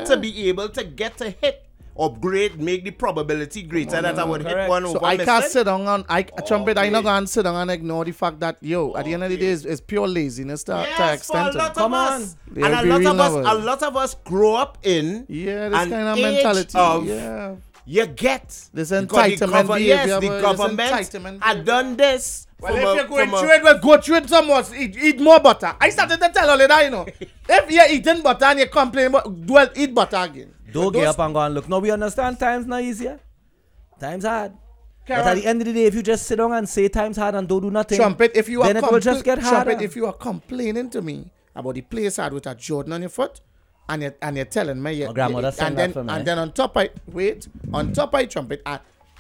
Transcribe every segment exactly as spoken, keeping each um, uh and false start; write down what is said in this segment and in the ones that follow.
yeah. to be able to get a hit. Upgrade, make the probability greater that I would correct. hit one So over I missing. can't sit down and I Oh, trumpet. I okay. not gonna sit down and ignore the fact that yo, at the end of the day, it's, it's pure laziness to, to Yes, for a extent. lot Come of on. us. Yeah, And a be lot real of us, now, a eh. lot of us grow up in Yeah, this an kind of age mentality. of Yeah. you get. This Because the entitlement govern- behavior, Yes, but the this government entitlement had done this. Well, from if a- you're going from a- through it, well, go through it somewhat. Eat, eat more butter. I started to tell all of that, you know. If you're eating butter and you complain, but well, eat butter again. Don't Those- get up and go and look. No, we understand times not easier. Times hard. But Karen, at the end of the day, if you just sit down and say times hard and don't do nothing, Trumpet, if you are then it will just get harder. Trumpet, if you are complaining to me about the place hard with a Jordan on your foot, and you're, and you're telling me, you, My grandmother you, sang and that then for me. and then on top I wait on top I Trumpet, I,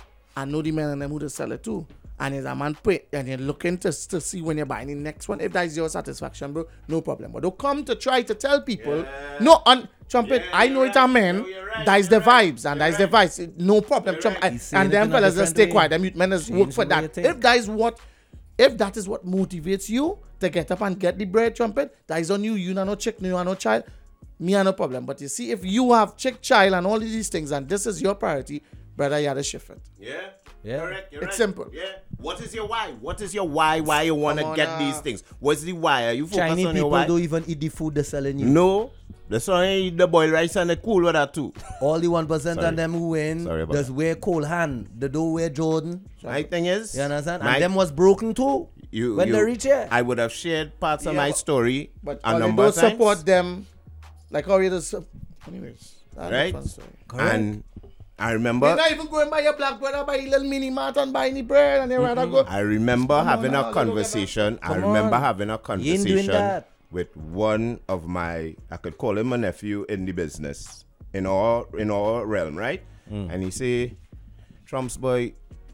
I know the man and them who to sell it too. And there's a man pay, and you're looking to, to see when you're buying the next one. If that is your satisfaction, bro, no problem. But don't come to try to tell people. Yeah. No, on Trumpet, Yeah, I know you're it's a right. man. No, you're right. That is the You're right. vibes, and You're that is the right. vibes. No problem, You're Trumpet. right. And, He's saying and it them in a fellas just different stay way. quiet. Them youth men just work Change for the way you that. think. If that is what, if that is what motivates you to get up and get the bread, Trumpet, that is on you. You are no chick, no, you are no child. Me are no problem. But you see, if you have chick, child, and all of these things, and this is your priority, brother, you have to shift it. Yeah. Yeah. Correct. You're It's right. simple. Yeah. What is your why? What is your why? Why you want to Come on, get uh, these things? What's the why? Are you focused Chinese on your people why? don't even eat the food they're selling you. No. That's why I eat the boiled rice and the cool with that too. All the one percent Sorry. of them who win Sorry about just that. wear cold hand. They don't wear Jordan. My thing is, You understand? my- And them was broken too. you, when you, they reach here. I would have shared parts of Yeah, my but- story But a all they number don't of times. support them, like how you just. sup- Anyways, that's a Right? fun story. And I You're remember, not even going by your black brother, buy a little mini mart and buy any bread, and you rather go. I remember Come on having now, a you don't get conversation. I Come remember on. having a You ain't conversation doing that. with one of my, I could call him a nephew in the business, in our in our realm, right? Mm. And he say, Trump's boy,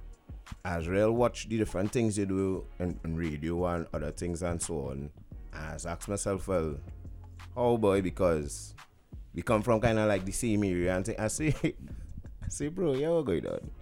as real watch the different things you do in, in radio and other things and so on. I just ask myself, well, how boy, because we come from kind of like the same area and thing. I say, I say, bro, yeah, what going on?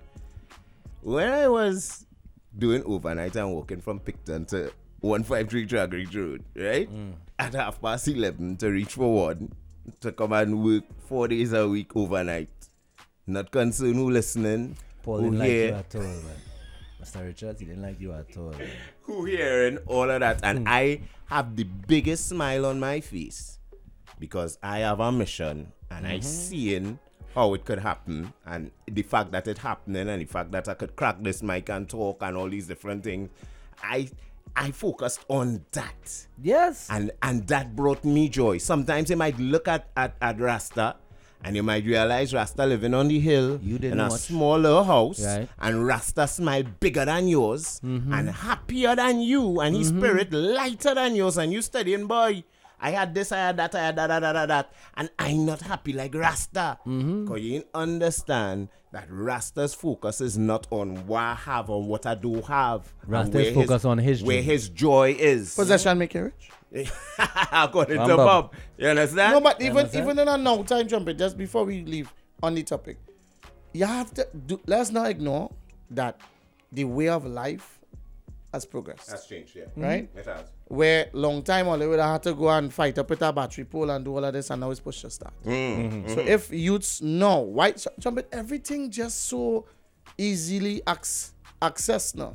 When I was doing overnight and walking from Picton to one five three Drag Ridge Road, right? Mm. At half past eleven to reach for one, to come and work four days a week overnight. Not concerned who listening, Paul who didn't like you hear, at all, man. Mister Richards, he didn't like you at all. Man. who hearing all of that. And I have the biggest smile on my face because I have a mission and I seeing how it could happen and the fact that it happening and the fact that I could crack this mic and talk and all these different things. I I focused on that. Yes. And and that brought me joy. Sometimes you might look at, at, at Rasta and you might realize Rasta living on the hill You didn't in a watch. small little house, Right. and Rasta smile bigger than yours and happier than you, and his spirit lighter than yours, and you studying, boy. I had this, I had that, I had that, that, that, that, that. And I'm not happy like Rasta. Because you didn't understand that Rasta's focus is not on what I have or what I do have. and Rasta's where focus on his Where dream. his joy is. Possession make you rich. According to Bam, bam. Bob. You understand? No, but even understand? even in a now time jumping, just before we leave on the topic, you have to do. Let's not ignore that the way of life has progressed, That's changed, yeah. right? It has. Where long time all they would have had to go and fight up with a battery pole and do all of this, and now it's push to start. So if youths know, why jumping, everything just so easily ac- access now.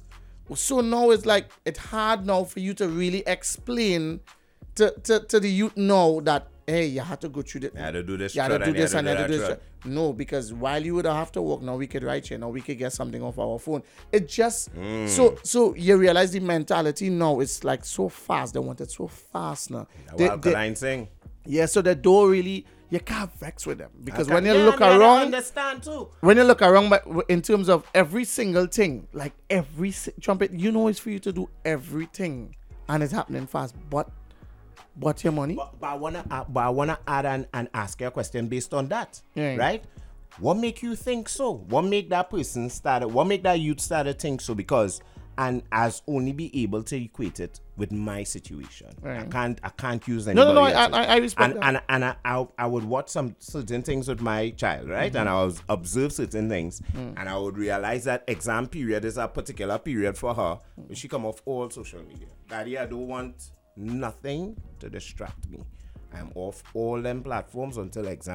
So now it's like it's hard now for you to really explain to, to, to the youth now that hey, you had to go through this. You had to do this You had to trot do and you this had and to you had to do do that this. No, because while you would have to work, now we could write here, now we could get something off our phone. It just so so you realize the mentality now is like so fast. They want it so fast now. That's They- what they- Alkaline saying. yeah, so they don't really you can't vex with them because I when you can't- look yeah, yeah, I around, understand too. when you look around, but in terms of every single thing, like every si- trumpet, you know, it's for you to do everything, and it's happening fast. But, but your money, But, but I wanna, uh, but I wanna add and, and ask you a question based on that, Yeah. right? What make you think so? What make that person start? What make that youth start to think so? Because and as only be able to equate it with my situation. I Right. can't, I can't use no, anybody. no, no, I, else's. I, I respect and that. and and I, I I would watch some certain things with my child, right? Mm-hmm. And I was observe certain things, Mm. and I would realize that exam period is a particular period for her. But she come off all social media. Daddy, I don't want nothing to distract me. I'm off all them platforms until exam.